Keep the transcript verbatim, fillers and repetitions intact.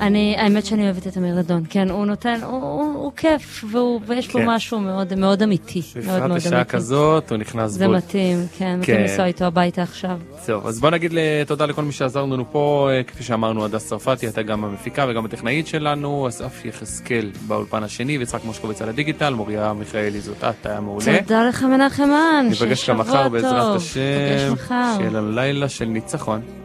אני, האמת שאני אוהבת את אמיר דדון, כן, הוא נותן, הוא, הוא, הוא כיף, והוא, ויש בו משהו מאוד, מאוד אמיתי. מאוד מאוד בשעה כזאת, הוא נכנס זה בול. מתאים, כן, מתאים לנסוע איתו הביתה עכשיו. טוב, אז בוא נגיד תודה לכל מי שעזר לנו פה, כפי שאמרנו, הדס צרפתי, הייתה גם המפיקה וגם הטכנאית שלנו, אסף יחזקאל באולפן השני, ויצחק מושקוביץ על הדיגיטל, מוריה מיכאלי זאת את, היה מעולה. תודה לך מנחם מן, נפגש גם מחר בעזרת השם, נפגש מחר. שיהיה לנו לילה של ניצחון.